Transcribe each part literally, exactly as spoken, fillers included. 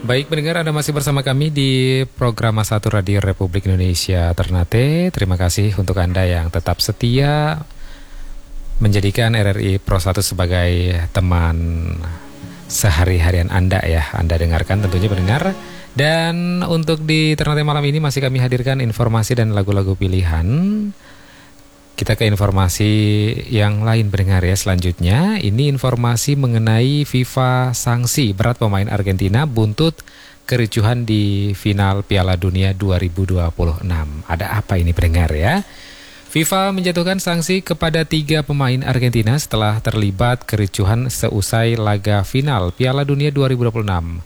Baik pendengar, Anda masih bersama kami di program satu Radio Republik Indonesia Ternate. Terima kasih untuk Anda yang tetap setia menjadikan R R I Pro satu sebagai teman sehari-harian Anda ya. Anda dengarkan tentunya pendengar. Dan untuk di Ternate malam ini masih kami hadirkan informasi dan lagu-lagu pilihan. Kita ke informasi yang lain pendengar ya. Selanjutnya ini informasi mengenai FIFA sanksi berat pemain Argentina buntut kericuhan di final Piala Dunia dua ribu dua puluh enam. Ada apa ini pendengar ya? FIFA menjatuhkan sanksi kepada tiga pemain Argentina setelah terlibat kericuhan seusai laga final Piala Dunia dua ribu dua puluh enam.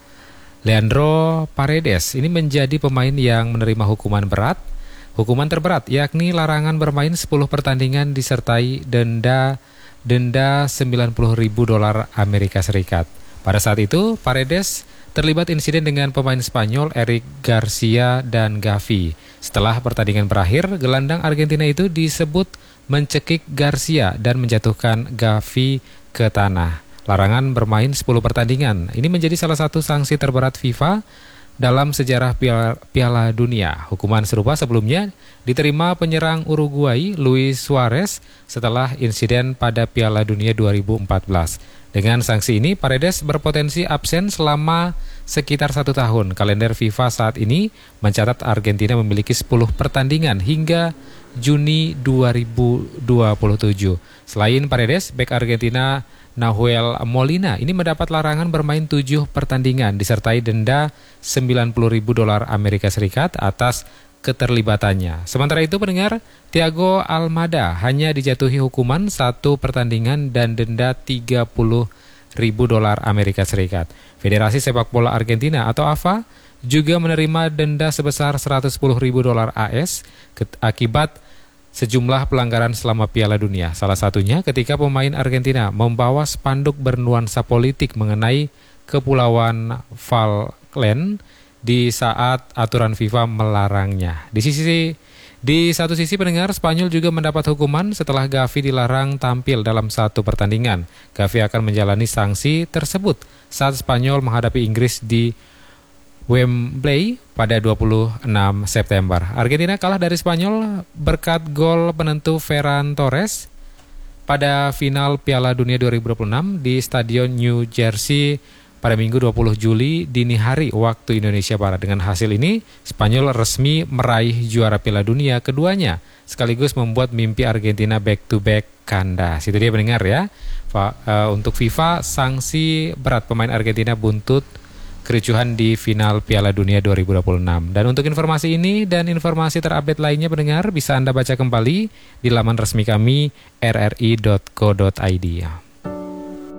Leandro Paredes ini menjadi pemain yang menerima hukuman berat. Hukuman terberat yakni larangan bermain sepuluh pertandingan disertai denda denda sembilan puluh ribu dolar Amerika Serikat. Pada saat itu, Paredes terlibat insiden dengan pemain Spanyol Eric Garcia dan Gavi. Setelah pertandingan berakhir, gelandang Argentina itu disebut mencekik Garcia dan menjatuhkan Gavi ke tanah. Larangan bermain sepuluh pertandingan. Ini menjadi salah satu sanksi terberat FIFA dalam sejarah Piala, Piala Dunia. Hukuman serupa sebelumnya diterima penyerang Uruguay Luis Suarez setelah insiden pada Piala Dunia dua ribu empat belas. Dengan sanksi ini, Paredes berpotensi absen selama sekitar satu tahun. Kalender FIFA saat ini mencatat Argentina memiliki sepuluh pertandingan hingga Juni dua ribu dua puluh tujuh. Selain Paredes, bek Argentina Nahuel Molina ini mendapat larangan bermain tujuh pertandingan disertai denda sembilan puluh ribu dolar Amerika Serikat atas keterlibatannya. Sementara itu pendengar, Thiago Almada hanya dijatuhi hukuman satu pertandingan dan denda tiga puluh ribu dolar Amerika Serikat. Federasi Sepak Bola Argentina atau A F A juga menerima denda sebesar seratus sepuluh ribu dolar A S akibat sejumlah pelanggaran selama Piala Dunia. Salah satunya ketika pemain Argentina membawa spanduk bernuansa politik mengenai Kepulauan Falkland di saat aturan FIFA melarangnya. Di sisi di satu sisi pendengar, Spanyol juga mendapat hukuman setelah Gavi dilarang tampil dalam satu pertandingan. Gavi akan menjalani sanksi tersebut saat Spanyol menghadapi Inggris di Wembley pada dua puluh enam September. Argentina kalah dari Spanyol berkat gol penentu Ferran Torres pada final Piala Dunia dua ribu dua puluh enam di Stadion New Jersey pada Minggu dua puluh Juli dini hari waktu Indonesia Barat. Dengan hasil ini, Spanyol resmi meraih juara Piala Dunia keduanya sekaligus membuat mimpi Argentina back to back kandas. Itu dia pendengar ya. Untuk FIFA, sanksi berat pemain Argentina buntut kericuhan di final Piala Dunia dua ribu dua puluh enam. Dan untuk informasi ini dan informasi terupdate lainnya pendengar bisa Anda baca kembali di laman resmi kami r r i dot co dot i d.